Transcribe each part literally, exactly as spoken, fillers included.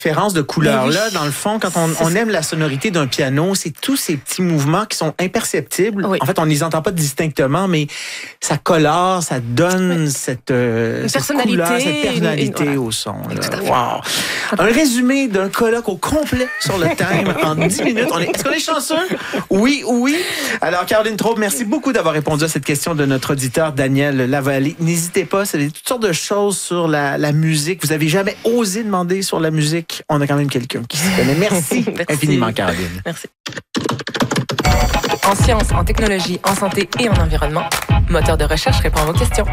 différence de couleur-là, oui. Dans le fond, quand on, on aime la sonorité d'un piano, c'est tous ces petits mouvements qui sont imperceptibles. Oui. En fait, on ne les entend pas distinctement, mais ça colore, ça donne oui. cette, euh, cette couleur, cette personnalité une, une, au son. Wow. Un résumé d'un colloque au complet sur le thème en dix minutes. On est, est-ce qu'on est chanceux? Oui, oui. Alors, Caroline Traube, merci beaucoup d'avoir répondu à cette question de notre auditeur Daniel Lavallée. N'hésitez pas, c'est toutes sortes de choses sur la, la musique. Vous n'avez jamais osé demander sur la musique. On a quand même quelqu'un qui s'y connaît. Merci, Merci infiniment, Caroline. Merci. En sciences, en technologie, en santé et en environnement, Moteur de recherche répond à vos questions.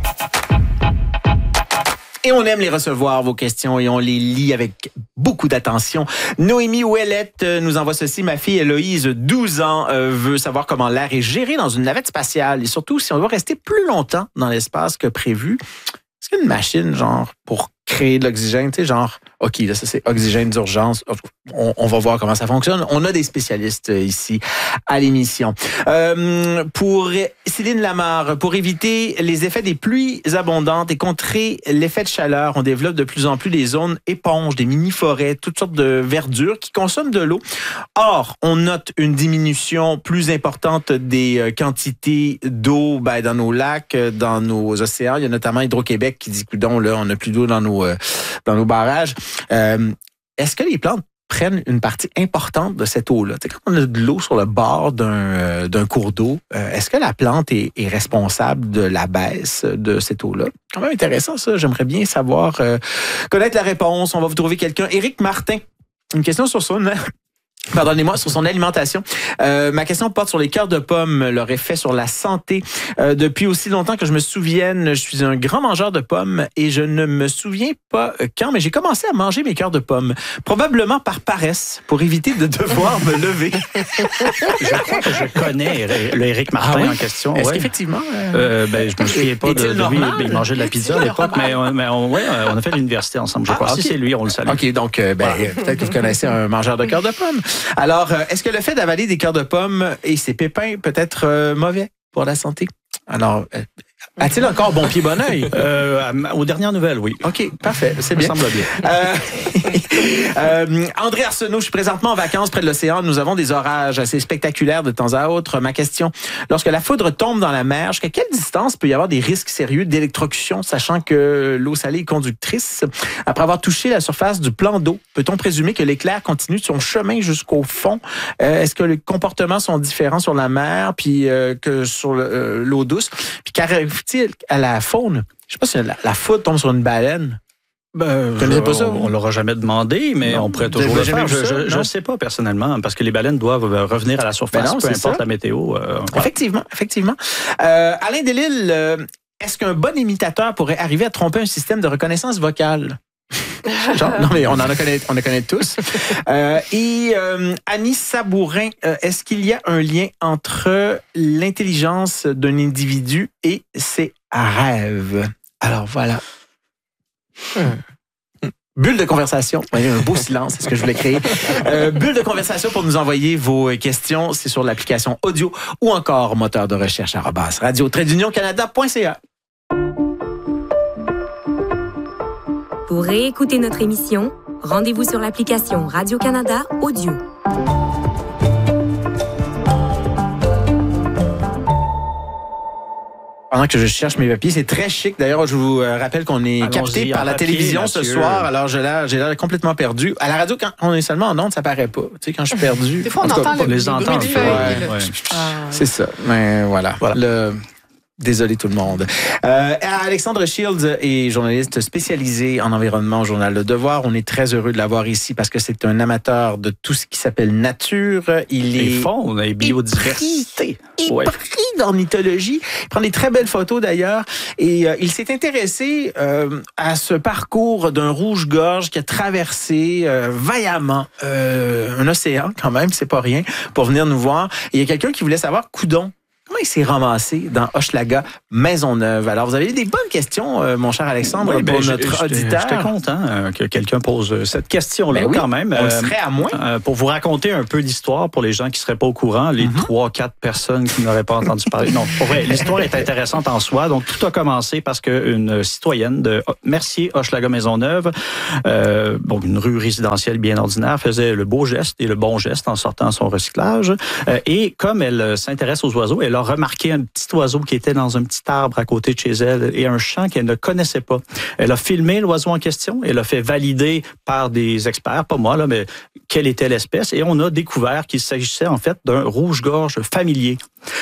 Et on aime les recevoir, vos questions, et on les lit avec beaucoup d'attention. Noémie Ouellette nous envoie ceci. Ma fille Héloïse, douze ans, euh, veut savoir comment l'air est géré dans une navette spatiale et surtout si on doit rester plus longtemps dans l'espace que prévu. Est-ce qu'il y a une machine, genre, pour créer de l'oxygène, tu sais, genre, OK, là, ça, c'est oxygène d'urgence. On, on va voir comment ça fonctionne. On a des spécialistes ici à l'émission. Euh, pour Céline Lamarre, pour éviter les effets des pluies abondantes et contrer l'effet de chaleur, on développe de plus en plus des zones éponges, des mini-forêts, toutes sortes de verdure qui consomment de l'eau. Or, on note une diminution plus importante des quantités d'eau ben, dans nos lacs, dans nos océans. Il y a notamment Hydro-Québec qui dit, coudonc, là, on n'a plus d'eau dans nos, euh, dans nos barrages. Euh, est-ce que les plantes prennent une partie importante de cette eau-là? Tu sais, quand on a de l'eau sur le bord d'un, euh, d'un cours d'eau, euh, est-ce que la plante est, est responsable de la baisse de cette eau-là? Quand même intéressant, ça. J'aimerais bien savoir, euh, connaître la réponse. On va vous trouver quelqu'un. Éric Martin, une question sur son... Pardonnez-moi, sur son alimentation. Euh, ma question porte sur les cœurs de pommes, leur effet sur la santé. Euh, depuis aussi longtemps que je me souvienne, je suis un grand mangeur de pommes et je ne me souviens pas quand, mais j'ai commencé à manger mes cœurs de pommes, probablement par paresse, pour éviter de devoir me lever. Je crois que je connais le Éric Martin ah oui? en question. Est-ce ouais. qu'effectivement? Euh... Euh, ben, je me souviens pas de, de lui. Il mangeait de la pizza à l'époque, mais, on, mais on, ouais, on a fait l'université ensemble, je crois. Ah, okay. Si c'est lui, on le salue. OK, donc euh, ben, ouais. peut-être que vous connaissez un mangeur de cœurs de pommes. Alors, est-ce que le fait d'avaler des cœurs de pommes et ses pépins peut être euh, mauvais pour la santé? Alors, euh, a-t-il encore bon pied, bon oeil? Euh, aux dernières nouvelles, oui. OK, parfait, c'est bien. Ça me semble bien. Euh, euh, André Arsenault, je suis présentement en vacances près de l'océan. Nous avons des orages assez spectaculaires de temps à autre. Ma question, lorsque la foudre tombe dans la mer, jusqu'à quelle distance peut y avoir des risques sérieux d'électrocution, sachant que l'eau salée est conductrice? Après avoir touché la surface du plan d'eau, peut-on présumer que l'éclair continue de son chemin jusqu'au fond? Euh, est-ce que les comportements sont différents sur la mer puis euh, que sur le, euh, l'eau douce? Puis qu'arrive-t-il à la faune? Je sais pas si la, la foudre tombe sur une baleine. Ben, je, pas ça, on ne l'aura jamais demandé, mais non, on pourrait toujours le faire. Je ne sais pas personnellement, parce que les baleines doivent revenir à la surface, ben non, peu importe ça. La météo. Euh, ouais. Effectivement, effectivement. Euh, Alain Delisle, euh, est-ce qu'un bon imitateur pourrait arriver à tromper un système de reconnaissance vocale? Genre, non, mais on en a connaît, on en connaît tous. Euh, et euh, Annie Sabourin, euh, est-ce qu'il y a un lien entre l'intelligence d'un individu et ses rêves? Alors voilà. Hmm. Bulle de conversation. Oui, un beau silence, c'est ce que je voulais créer. Euh, bulle de conversation pour nous envoyer vos questions. C'est sur l'application audio ou encore moteur de recherche arobase radio trait d'union canada point c a. Pour réécouter notre émission, rendez-vous sur l'application Radio-Canada Audio. Pendant que je cherche mes papiers, c'est très chic. D'ailleurs, je vous rappelle qu'on est Allons-y, capté par la papier, télévision Mathieu. Ce soir. Alors, j'ai l'air, j'ai l'air complètement perdu. À la radio, quand on est seulement en ondes, ça paraît pas. Tu sais, quand je suis perdu. Des fois, on entend cas, le, les entend. Ouais, ouais. Ah. C'est ça. Mais voilà. voilà. Le... Désolé tout le monde. Euh, Alexandre Shields est journaliste spécialisé en environnement au Journal Le Devoir. On est très heureux de l'avoir ici parce que c'est un amateur de tout ce qui s'appelle nature. Il est et faune et biodiversité. Il est pris dans l'ornithologie. Il prend des très belles photos d'ailleurs. Et euh, il s'est intéressé euh, à ce parcours d'un rouge-gorge qui a traversé euh, vaillamment euh, un océan quand même, c'est pas rien, pour venir nous voir. Et il y a quelqu'un qui voulait savoir, coudon, comment il s'est ramassé dans Hochelaga Maisonneuve? Alors, vous avez des bonnes questions, euh, mon cher Alexandre, oui, pour ben, notre je, auditeur. J'étais content euh, que quelqu'un pose cette question-là, ben oui, quand même. On euh, serait à moins. Euh, pour vous raconter un peu d'histoire, pour les gens qui ne seraient pas au courant, les trois, mm-hmm. quatre personnes qui n'auraient pas entendu parler. Non, pour vrai, l'histoire est intéressante en soi. Donc, tout a commencé parce qu'une citoyenne de Mercier, Hochelaga Maisonneuve, euh, donc une rue résidentielle bien ordinaire, faisait le beau geste et le bon geste en sortant son recyclage. Euh, et comme elle s'intéresse aux oiseaux, elle a remarqué un petit oiseau qui était dans un petit arbre à côté de chez elle et un chant qu'elle ne connaissait pas. Elle a filmé l'oiseau en question, elle a fait valider par des experts, pas moi, là, mais quelle était l'espèce, et on a découvert qu'il s'agissait en fait d'un rouge-gorge familier.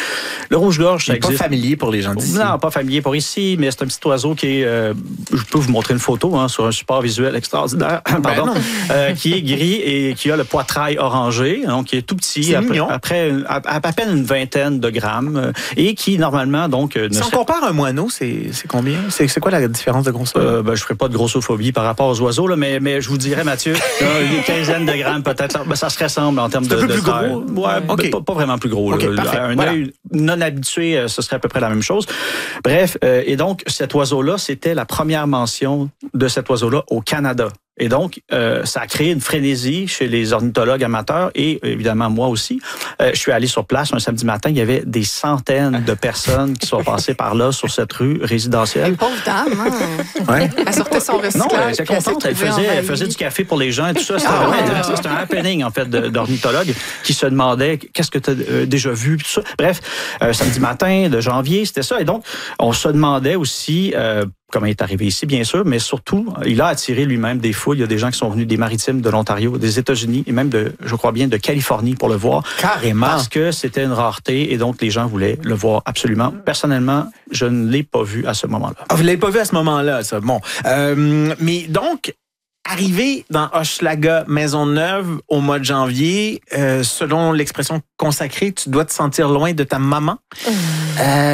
Le rouge-gorge, ça existe. Pas familier pour les gens d'ici. Non, pas familier pour ici, mais c'est un petit oiseau qui est, euh, je peux vous montrer une photo hein, sur un support visuel extraordinaire, pardon, ben euh, qui est gris et qui a le poitrail orangé, donc qui est tout petit, c'est après, mignon. après à, à peine une vingtaine de grammes, euh, et qui normalement donc. Ne si on compare un moineau, c'est, c'est combien c'est, c'est quoi la différence de grosseur? Euh, ben, je ferai pas de grossophobie par rapport aux oiseaux, là, mais, mais je vous dirais, Mathieu, une quinzaine de grammes peut-être, ben, ça se ressemble en termes de. C'est un peu de plus taille. gros. Ouais, okay. pas, pas vraiment plus gros. Okay, là. Un voilà. œil non habitué, ce serait à peu près la même chose. Bref, euh, et donc cet oiseau-là, c'était la première mention de cet oiseau-là au Canada. Et donc, euh, ça a créé une frénésie chez les ornithologues amateurs et évidemment moi aussi. Euh, je suis allé sur place un samedi matin, il y avait des centaines de personnes qui sont passées par là sur cette rue résidentielle. Une pauvre dame, hein? Ouais. Elle sortait son recyclage. Non, elle était contente, elle faisait, elle faisait du café pour les gens et tout ça. C'était, ah, ouais, ouais. c'était un happening en fait d'ornithologues qui se demandaient qu'est-ce que tu as euh, déjà vu, tout ça. Bref, euh, samedi matin de janvier, c'était ça. Et donc, on se demandait aussi euh, comment il est arrivé ici, bien sûr, mais surtout, il a attiré lui-même des foules. Il y a des gens qui sont venus des Maritimes, de l'Ontario, des États-Unis et même, de, je crois bien, de Californie pour le voir. Carrément. Parce que c'était une rareté et donc les gens voulaient le voir absolument. Personnellement, je ne l'ai pas vu à ce moment-là. Ah, vous ne l'avez pas vu à ce moment-là, ça. Bon. Euh, mais donc, arrivé dans Hochelaga Maisonneuve au mois de janvier, euh, selon l'expression consacrée, tu dois te sentir loin de ta maman. Mmh. Euh,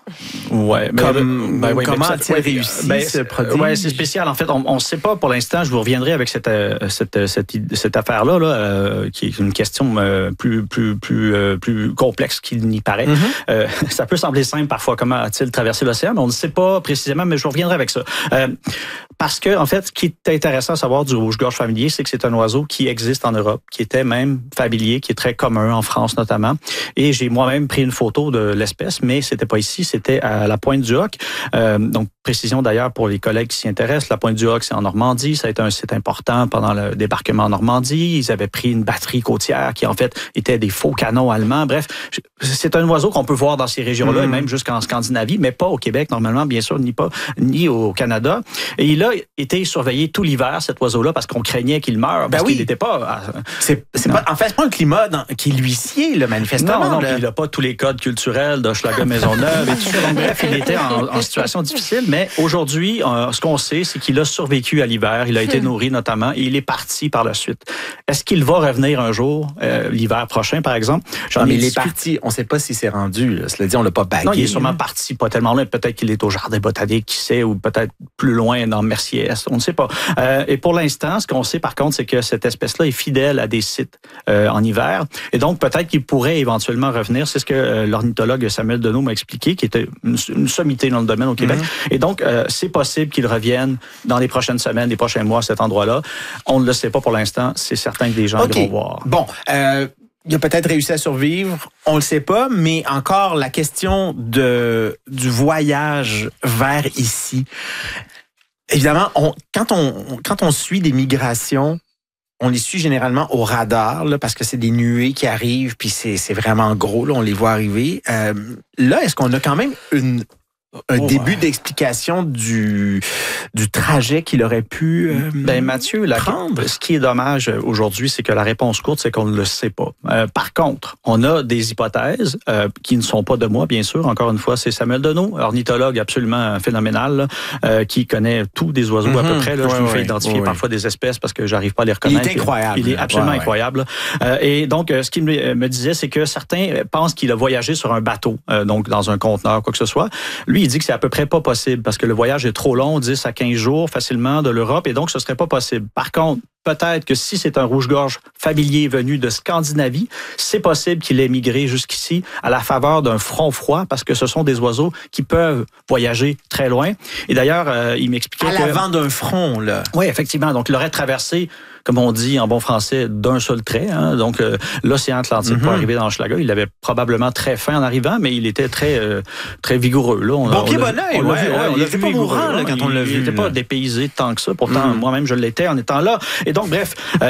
Ouais, ben, Comme, ben, oui, comment ben, a-t-il réussi ben, ce produit? Ouais, c'est spécial. En fait, on ne sait pas pour l'instant. Je vous reviendrai avec cette cette cette, cette affaire-là, là, euh, qui est une question euh, plus plus plus euh, plus complexe qu'il n'y paraît. Mm-hmm. Euh, ça peut sembler simple parfois. Comment a-t-il traversé l'océan? Mais on ne sait pas précisément. Mais je reviendrai avec ça. Euh, parce que en fait, ce qui est intéressant à savoir du rouge-gorge familier, c'est que c'est un oiseau qui existe en Europe, qui était même familier, qui est très commun en France notamment. Et j'ai moi-même pris une photo de l'espèce, mais c'était pas ici. C'était à la Pointe-du-Hoc. Euh, donc, précision d'ailleurs pour les collègues qui s'y intéressent, la Pointe-du-Hoc, c'est en Normandie. Ça a été un site important pendant le débarquement en Normandie. Ils avaient pris une batterie côtière qui, en fait, était des faux canons allemands. Bref, c'est un oiseau qu'on peut voir dans ces régions-là, mmh. et même jusqu'en Scandinavie, mais pas au Québec, normalement, bien sûr, ni pas, ni au Canada. Et il a été surveillé tout l'hiver, cet oiseau-là, parce qu'on craignait qu'il meure, parce ben oui. qu'il n'était pas... À... C'est, c'est pas... En fait, c'est pas un climat dans... qui lui sied, là, manifestement. Non, non, là. Il n'a pas tous les codes culturels d'Hochelaga Maisonneuve et tout ça. Donc, bref, il était en, en situation difficile, mais aujourd'hui, euh, ce qu'on sait, c'est qu'il a survécu à l'hiver. Il a été nourri notamment et il est parti par la suite. Est-ce qu'il va revenir un jour, euh, l'hiver prochain, par exemple? J'en non, mais il est parti. On ne sait pas s'il s'est rendu. Là. Cela dit, on ne l'a pas bagué. Non, il est sûrement parti, pas tellement loin. Peut-être qu'il est au Jardin botanique, qui sait, ou peut-être plus loin dans Mercier-Est. On ne sait pas. Euh, et pour l'instant, ce qu'on sait, par contre, c'est que cette espèce-là est fidèle à des sites euh, en hiver. Et donc, peut-être qu'il pourrait éventuellement revenir. C'est ce que euh, l'ornithologue Samuel Deneau m'a expliqué, qui était une, une sommité dans le domaine au Québec. Mm-hmm. Et donc, euh, c'est possible qu'il revienne dans les prochaines semaines, les prochains mois à cet endroit-là. On ne le sait pas pour l'instant. C'est certain que des gens okay. vont voir. Bon, euh, il a peut-être réussi à survivre, on ne le sait pas, mais encore la question de, du voyage vers ici. Évidemment, on, quand, on, quand on suit des migrations, on les suit généralement au radar, là, parce que c'est des nuées qui arrivent, puis c'est, c'est vraiment gros, là, on les voit arriver. Euh, là, est-ce qu'on a quand même une... un oh, début ouais. d'explication du, du trajet qu'il aurait pu euh, ben, Mathieu, la, prendre. Ce qui est dommage aujourd'hui, c'est que la réponse courte, c'est qu'on ne le sait pas. Euh, par contre, on a des hypothèses euh, qui ne sont pas de moi, bien sûr. Encore une fois, c'est Samuel Deneau, ornithologue absolument phénoménal, là, euh, qui connaît tous des oiseaux mm-hmm. à peu près. Là, ouais, je lui fais ouais, identifier ouais. parfois des espèces parce que j'arrive pas à les reconnaître. Il est incroyable. Il est absolument ouais, incroyable. Ouais. Euh, et donc, ce qu'il me, me disait, c'est que certains pensent qu'il a voyagé sur un bateau, euh, donc dans un conteneur, quoi que ce soit. Lui, il dit que c'est à peu près pas possible parce que le voyage est trop long, dix à quinze jours facilement de l'Europe, et donc ce serait pas possible. Par contre, peut-être que si c'est un rouge-gorge familier venu de Scandinavie, c'est possible qu'il ait migré jusqu'ici à la faveur d'un front froid parce que ce sont des oiseaux qui peuvent voyager très loin. Et d'ailleurs, euh, il m'expliquait à que... À l'avant d'un front, là. Oui, effectivement. Donc, il aurait traversé, comme on dit en bon français, d'un seul trait. Hein. Donc, euh, l'océan Atlantique mm-hmm. pour arriver dans Hochelaga. Il avait probablement très faim en arrivant, mais il était très, euh, très vigoureux. Là, on, bon on pied, bon oeil. Ouais, ouais, il n'était pas mourant là, quand on l'a vu. Il n'était pas dépaysé tant que ça. Pourtant, mm-hmm. moi-même, je l'étais en étant là. Et donc, bref... Euh,